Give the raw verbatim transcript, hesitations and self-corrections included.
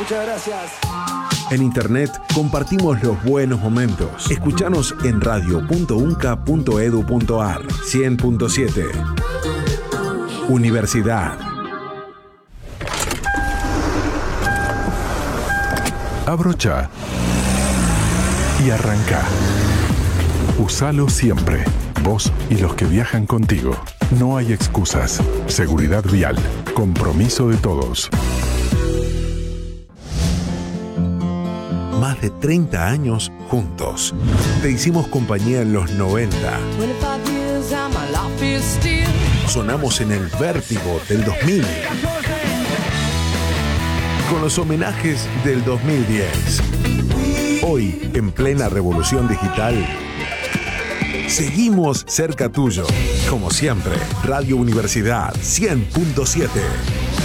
Muchas gracias. En internet compartimos los buenos momentos. Escuchanos en radio punto unca punto edu punto ar. cien punto siete. Universidad. Abrocha y arranca. Usalo siempre. Vos y los que viajan contigo. No hay excusas. Seguridad vial. Compromiso de todos. Más de treinta años juntos. Te hicimos compañía en los noventa. Sonamos en el vértigo del dos mil. Con los homenajes del dos mil diez. Hoy, en plena revolución digital, seguimos cerca tuyo. Como siempre, Radio Universidad cien punto siete.